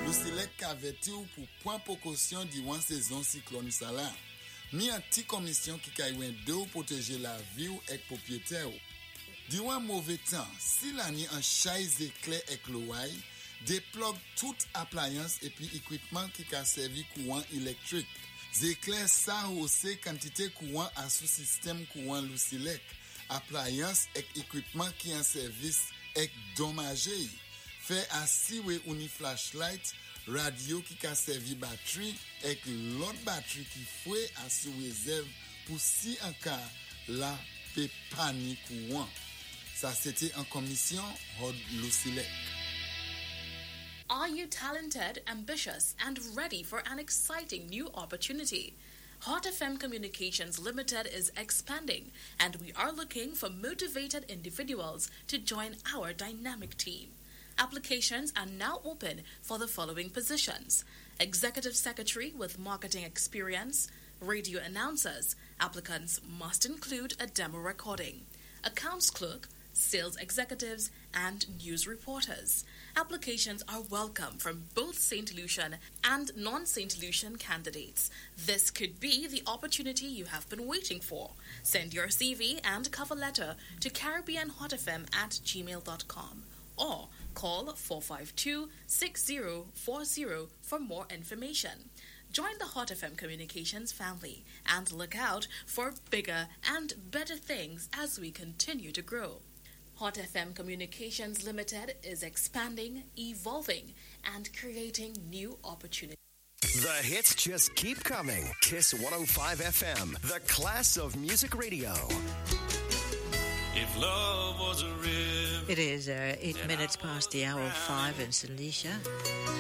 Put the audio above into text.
Lucilec aveti ou pour point précaution durant saison cyclone ça là. Mi un petit commission qui kaywen de ou protéger la vie ou ek propriétaire. Durant mauvais temps, si l'année en chaise éclair ek l'ouaille, déplogue toute appliance et puis équipement qui a servi courant électrique. Zéclair ça aussi quantité courant à sous système courant Lucilec. Appliance et équipement qui en service est dommagé. Fait assis ou ni flashlight, radio qui a servi batterie et l'autre batterie qui fouet à sous réserve pour si en cas la panique courant. Ça c'était en commission Hod Lucilec. Are you talented, ambitious, and ready for an exciting new opportunity? Hot FM Communications Limited is expanding, and we are looking for motivated individuals to join our dynamic team. Applications are now open for the following positions: Executive Secretary with marketing experience, radio announcers. Applicants must include a demo recording. Accounts clerk, sales executives, and news reporters. Applications are welcome from both St. Lucian and non-St. Lucian candidates. This could be the opportunity you have been waiting for. Send your CV and cover letter to caribbeanhotfm@gmail.com or call 452-6040 for more information. Join the Hot FM Communications family and look out for bigger and better things as we continue to grow. Hot FM Communications Limited is expanding, evolving, and creating new opportunities. The hits just keep coming. Kiss 105 FM, the class of music radio. If love was a river. It is 8 minutes past the hour of 5 in St. Lucia.